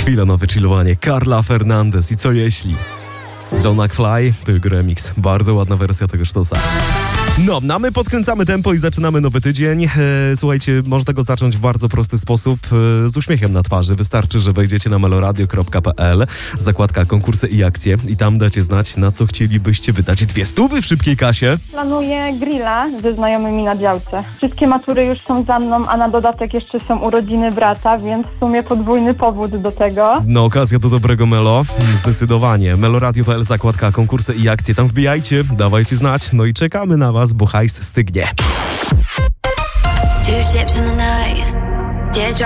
Chwila na wychillowanie. Carla Fernandez i co jeśli? John McFly, to jego remix. Bardzo ładna wersja tego sztosa. No, a my podkręcamy tempo i zaczynamy nowy tydzień. Słuchajcie, można go zacząć w bardzo prosty sposób, z uśmiechem na twarzy. Wystarczy, że wejdziecie na meloradio.pl, zakładka konkursy i akcje i tam dacie znać, na co chcielibyście wydać 200 w szybkiej kasie. Planuję grilla ze znajomymi na działce. Wszystkie matury już są za mną, a na dodatek jeszcze są urodziny brata, więc w sumie podwójny powód do tego. No, okazja do dobrego melo. Zdecydowanie. meloradio.pl, zakładka konkursy i akcje. Tam wbijajcie, dawajcie znać. No i czekamy na was, bo hajs stygnie.